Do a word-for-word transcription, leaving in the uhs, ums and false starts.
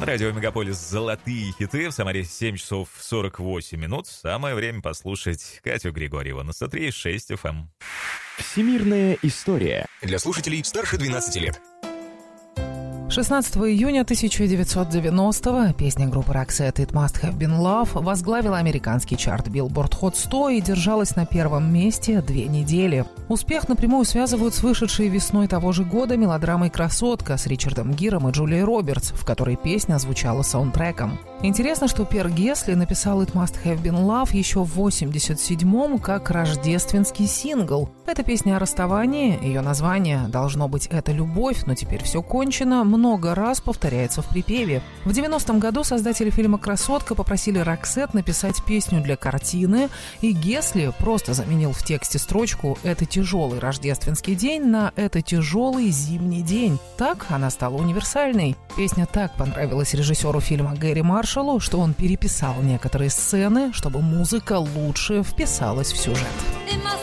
Радио Мегаполис «Золотые хиты». В Самаре семь часов сорок восемь минут. Самое время послушать Катю Григорьеву на сто три и шесть эф эм. Всемирная история. Для слушателей старше двенадцати лет. шестнадцатого июня тысяча девятьсот девяностого песня группы Roxette «It Must Have Been Love» возглавила американский чарт Billboard Hot сто и держалась на первом месте две недели. Успех напрямую связывают с вышедшей весной того же года мелодрамой «Красотка» с Ричардом Гиром и Джулией Робертс, в которой песня звучала саундтреком. Интересно, что Пер Гесли написал «It Must Have Been Love» еще в восемьдесят седьмом как рождественский сингл. Это песня о расставании, ее название должно быть «Это любовь, но теперь все кончено», много раз повторяется в припеве. В девяностом году создатели фильма «Красотка» попросили Roxette написать песню для картины, и Гесли просто заменил в тексте строчку «Это тяжелый рождественский день» на «Это тяжелый зимний день». Так она стала универсальной. Песня так понравилась режиссеру фильма Гэри Маршаллу, что он переписал некоторые сцены, чтобы музыка лучше вписалась в сюжет.